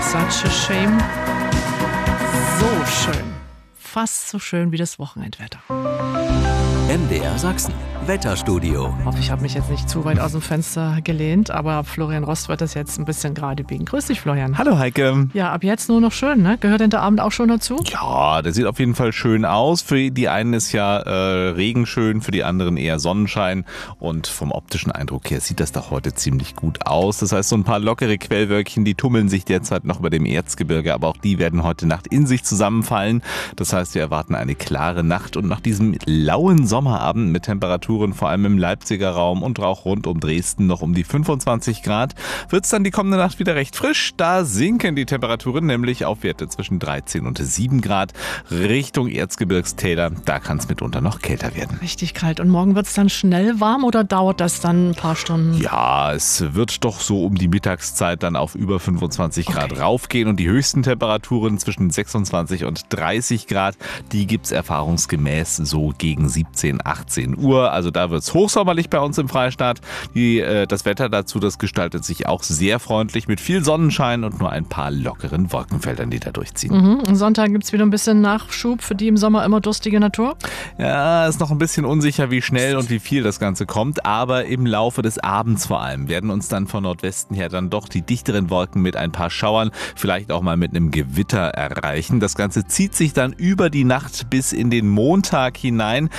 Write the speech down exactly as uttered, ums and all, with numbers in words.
Such a shame. So schön. Fast so schön wie das Wochenendwetter. M D R Sachsen, Wetterstudio. Ich hoffe, ich habe mich jetzt nicht zu weit aus dem Fenster gelehnt, aber Florian Rost wird das jetzt ein bisschen gerade biegen. Grüß dich, Florian. Hallo Heike. Ja, ab jetzt nur noch schön, ne? Gehört denn der Abend auch schon dazu? Ja, der sieht auf jeden Fall schön aus. Für die einen ist ja äh, Regen schön, für die anderen eher Sonnenschein. Und vom optischen Eindruck her sieht das doch heute ziemlich gut aus. Das heißt, so ein paar lockere Quellwölkchen, die tummeln sich derzeit noch über dem Erzgebirge, aber auch die werden heute Nacht in sich zusammenfallen. Das heißt, wir erwarten eine klare Nacht und nach diesem lauen Sommerabend mit Temperaturen vor allem im Leipziger Raum und auch rund um Dresden noch um die fünfundzwanzig Grad, wird es dann die kommende Nacht wieder recht frisch. Da sinken die Temperaturen nämlich auf Werte zwischen dreizehn und sieben Grad. Richtung Erzgebirgstäler, da kann es mitunter noch kälter werden. Richtig kalt. Und morgen wird es dann schnell warm oder dauert das dann ein paar Stunden? Ja, es wird doch so um die Mittagszeit dann auf über fünfundzwanzig Grad Okay. raufgehen und die höchsten Temperaturen zwischen sechsundzwanzig und dreißig Grad, die gibt es erfahrungsgemäß so gegen siebzehn, achtzehn Uhr. Also da wird es hochsommerlich bei uns im Freistaat. Die, äh, das Wetter dazu, das gestaltet sich auch sehr freundlich mit viel Sonnenschein und nur ein paar lockeren Wolkenfeldern, die da durchziehen. Mhm. Am Sonntag gibt es wieder ein bisschen Nachschub für die im Sommer immer durstige Natur. Ja, ist noch ein bisschen unsicher, wie schnell und wie viel das Ganze kommt, aber im Laufe des Abends vor allem werden uns dann von Nordwesten her dann doch die dichteren Wolken mit ein paar Schauern, vielleicht auch mal mit einem Gewitter erreichen. Das Ganze zieht sich dann über die Nacht bis in den Montag hinein.